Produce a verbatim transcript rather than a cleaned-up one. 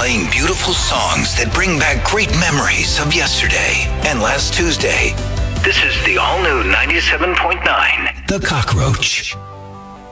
playing beautiful songs that bring back great memories of yesterday and last Tuesday. This is the all-new ninety-seven point nine, The Cockroach.